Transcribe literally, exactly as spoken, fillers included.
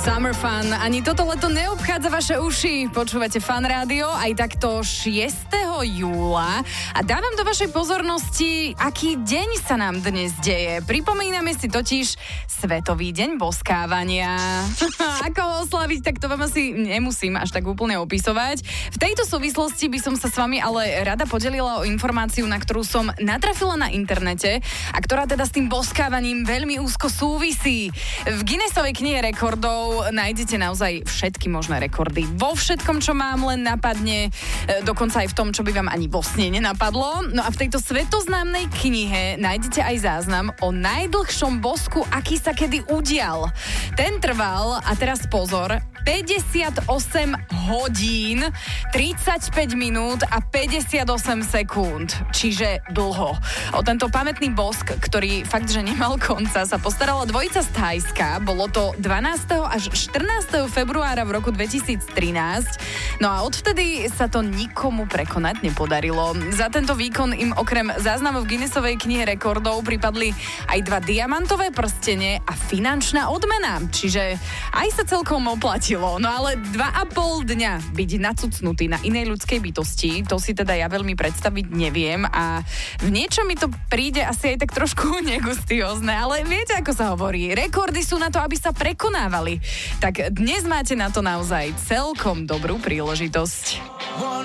Summer Fun. Ani toto leto neobchádza vaše uši. Počúvate Fan Rádio aj takto šiesteho júla. A dávam do vašej pozornosti, aký deň sa nám dnes deje. Pripomíname si totiž Svetový deň boskávania. Ako ho oslaviť, tak to vám asi nemusím až tak úplne opisovať. V tejto súvislosti by som sa s vami ale rada podelila o informáciu, na ktorú som natrafila na internete a ktorá teda s tým boskávaním veľmi úzko súvisí. V Guinnessovej knihe rekordov nájdete naozaj všetky možné rekordy. Vo všetkom, čo mám len napadne, dokonca aj v tom, čo by vám ani vo sne nenapadlo. No a v tejto svetoznámnej knihe nájdete aj záznam o najdlhšom bosku, aký sa kedy udial. Ten trval, a teraz pozor, päťdesiatosem hodín, tridsaťpäť minút a päťdesiatosem sekúnd. Čiže dlho. O tento pamätný bosk, ktorý fakt, že nemal konca, sa postarala dvojica z Thajska. Bolo to dvanásteho až štrnásteho februára v roku dvetisíctrinásť. No a odvtedy sa to nikomu prekonať nepodarilo. Za tento výkon im okrem záznamov v Guinnessovej knihe rekordov pripadli aj dva diamantové prstene a finančná odmena. Čiže aj sa celkom oplatilo. No ale dva a pol dňa byť nacucnutý na inej ľudskej bytosti, to si teda ja veľmi predstaviť neviem a v niečo mi to príde asi aj tak trošku negustiózne, ale viete, ako sa hovorí, rekordy sú na to, aby sa prekonávali. Tak dnes máte na to naozaj celkom dobrú príležitosť.